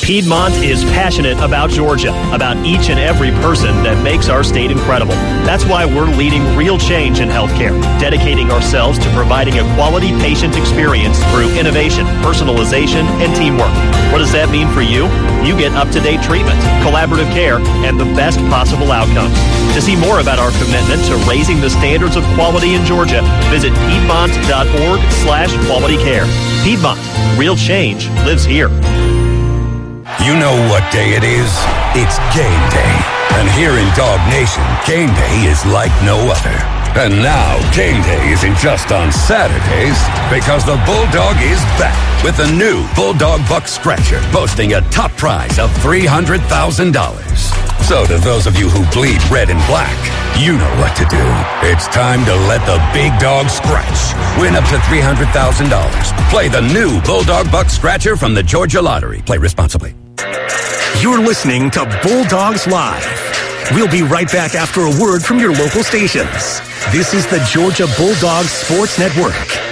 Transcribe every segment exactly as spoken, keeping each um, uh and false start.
Piedmont is passionate about Georgia, about each and every person that makes our state incredible. That's why we're leading real change in healthcare, dedicating ourselves to providing a quality patient experience through innovation, personalization, and teamwork. What does that mean for you? You get up-to-date treatment, collaborative care, and the best possible outcomes. To see more about our commitment to raising the standards of quality in Georgia, visit Piedmont.org slash quality care. Piedmont, real change lives here. You know what day it is? It's game day. And here in Dog Nation, game day is like no other. And now, game day isn't just on Saturdays, because the Bulldog is back with the new Bulldog Buck Scratcher, boasting a top prize of three hundred thousand dollars. So to those of you who bleed red and black, you know what to do. It's time to let the big dog scratch. Win up to three hundred thousand dollars. Play the new Bulldog Buck Scratcher from the Georgia Lottery. Play responsibly. You're listening to Bulldogs Live. We'll be right back after a word from your local stations. This is the Georgia Bulldogs Sports Network.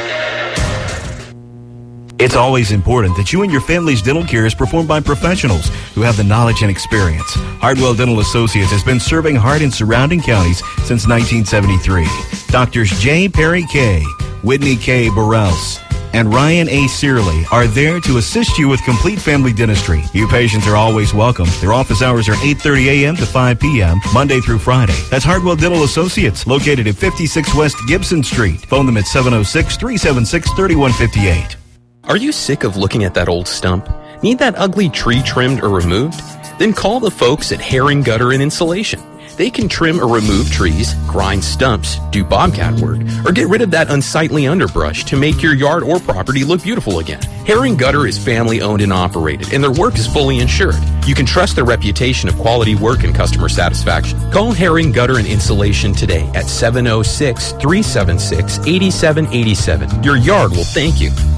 It's always important that you and your family's dental care is performed by professionals who have the knowledge and experience. Hardwell Dental Associates has been serving Hart and surrounding counties since nineteen seventy-three. Doctors J. Perry K., Whitney K. Burrells, and Ryan A. Searley are there to assist you with complete family dentistry. You patients are always welcome. Their office hours are eight thirty a.m. to five p.m., Monday through Friday. That's Hardwell Dental Associates, located at fifty-six West Gibson Street. Phone them at seven oh six, three seven six, three one five eight. Are you sick of looking at that old stump? Need that ugly tree trimmed or removed? Then call the folks at Herring Gutter and Insulation. They can trim or remove trees, grind stumps, do bobcat work, or get rid of that unsightly underbrush to make your yard or property look beautiful again. Herring Gutter is family owned and operated, and their work is fully insured. You can trust their reputation of quality work and customer satisfaction. Call Herring Gutter and Insulation today at seven oh six, three seven six, eight seven eight seven. Your yard will thank you.